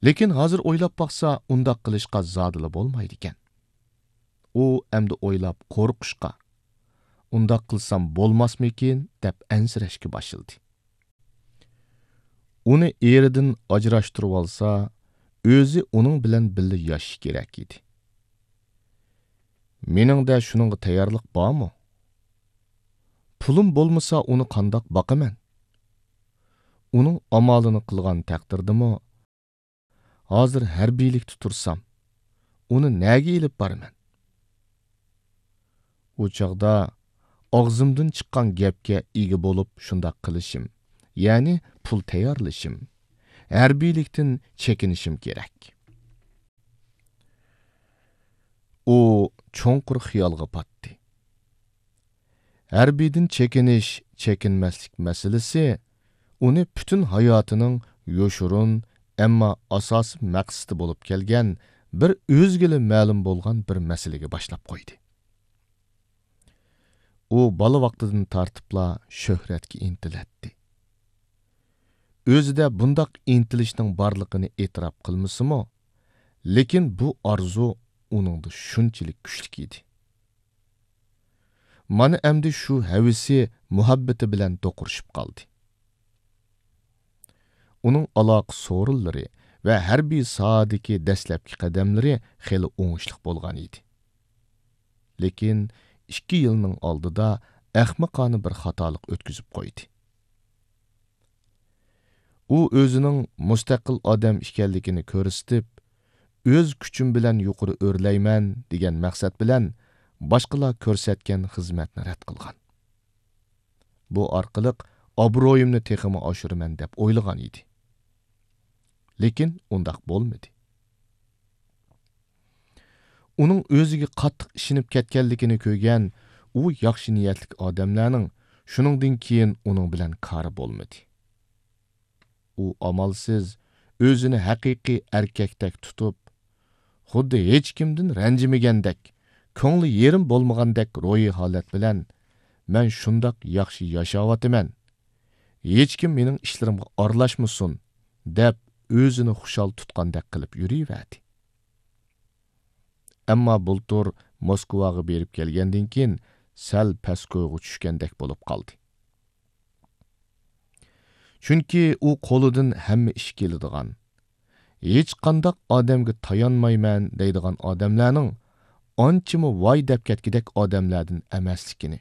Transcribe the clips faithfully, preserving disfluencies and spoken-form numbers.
Lekin hozir o'ylab baqsa, undaq qilishqa zodila bo'lmaydi ekan. U endi o'ylab qo'rqishqa, undaq qilsam bo'lmasmikin deb ansirashga boshladi. Uni eridan ajrashtirib olsa, o'zi uning bilan birga yashash kerak edi. Meningda shuningga tayyorlik bormi? Pulim bo'lmasa uni qandoq boqaman? Uning amalini qilgan taqdirdimi, hozir harbiylik tutursam, uni nega ilib boraman? U chaqda og'zimdan chiqqan gapga ega bo'lib shundoq qilishim, ya'ni pul tayyorlashim, harbiylikdan chekinishim kerak. U cho'nqur xiyolga patdi. Harbiydan chekinish, chekinmaslik masalasi uni butun hayotining yoshurun, ammo asosiy maqsadi bo'lib kelgan bir o'zgili ma'lum bo'lgan bir masalaga boshlab qo'ydi. U bola vaqtidan tortibla shuhratga intiladi. O'zida bundoq intilishning borligini e'tirof qilmasimi, lekin bu orzu uningda shunchalik kuchli edi. Mana endi shu havisi muhabbati bilan to'qirishib qoldi. Uning aloqa so'rinlari va harbiy sohadagi dastlabki qadamlari xeli o'ngishli bo'lgan edi. Lekin ikki yilning oldida ahmoqona bir xatolik o'tkazib qo'ydi. U o'zining mustaqil odam ekanligini ko'rsatib, o'z kuchim bilan yuqori o'rlayman degan maqsad bilan boshqalar ko'rsatgan xizmatni rad qilgan. Bu orqali obro'yimni texmi oshiraman deb o'ylagan edi. Lekin undaq bo'lmadi. Uning o'ziga qattiq ishinib ketganligini ko'rgan u yaxshi niyatli odamlarning shuningdan keyin uning bilan kori bo'lmadi. U amalsiz o'zini haqiqiy erkakdek tutib, xuddi hech kimdan ranjimagandek, ko'ngli yerim bo'lmagandek ro'yi holat bilan men shundoq yaxshi yashayapman. Hech kim mening ishlarimga aralashmasin deb o'zini xushal tutgandek qilib yuriyverdi. Ammo bultur Moskvaga berib kelgandan keyin sal pasko'yga tushgandek bo'lib qoldi. Chunki u qo'lidan hamma ish keladigan, hech qanday odamga tayanmayman deydigan odamlarning anchimi voy deb ketgidek odamlardan emasligini.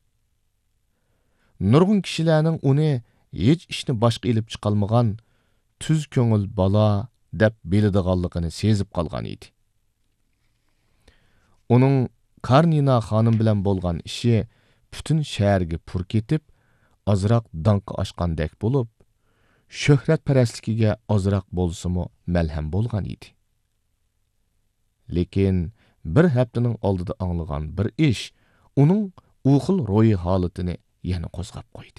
Nurg'un kishilarning uni hech ishni boshqa ilib chiqolmagan tuz ko'ngil bola deb biladiganligini sezib qolgan edi. Uning Karnina xonim bilan bo'lgan ishi butun shaharga pur ketib, azroq danqa oshgandek bo'lib, shuhratparastligiga azroq bo'lsa-mu malham bo'lgan edi. Lekin bir haftaning oldida anglagan bir ish uning u xil ro'yi holatini yana qo'zg'ab qo'ydi.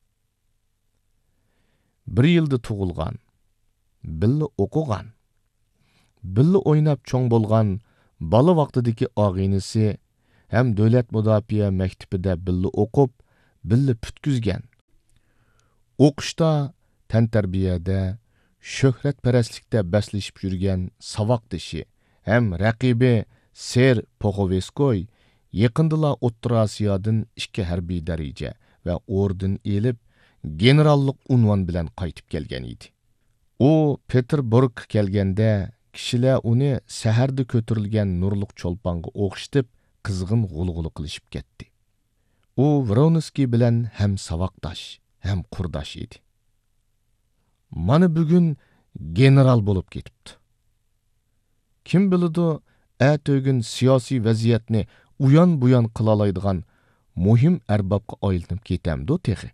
Bir yilda tug'ilgan, billa o'qigan, billa o'ynab cho'ng bo'lgan bola vaqtidagi og'inisi ham davlat mudofaa maktabida billa o'qib, billa putkizgan. O'qishda, tantarbiyada, shuhratparastlikda baslashib yurgan savoqdishi ham raqibi Ser Pokhoveskoy yaqindala O'rta Osiyodan ikki harbiy daraja va orden elib, generallik unvon bilan qaytib kelgan edi. U Peterburg kelganda kishilar uni saharda ko'tarilgan nurliq cho'lponga o'xshatib, qizg'in g'ulg'uli qilishib ketdi. U Vronsky bilan ham savoqdosh, ham qurdosh edi. Mana bugun general bo'lib ketibdi. Kim biladi, atogin siyosiy vaziyatni uyon-buyon qila oladigan muhim arbobga aylanib ketamdi texi.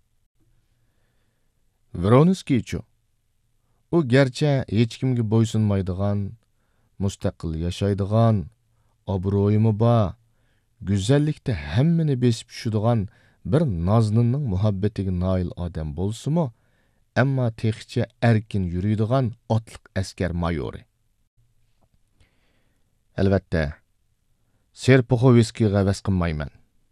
Vronsky-chu u garchi hech kimga bo'ysunmaydigan, mustaqil yashaydigan, obro'yimi bor, go'zallikda hammani besib tushadigan bir nozninning muhabbatiga noil odam bo'lsa-mu, ammo texcha erkin yuradigan otliq askar mayori. Albatta, Ser Pokhoveskoyga havas qilmayman.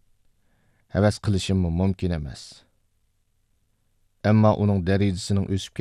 Havas qilishim mumkin emas. Ammo uning darajasining o'sib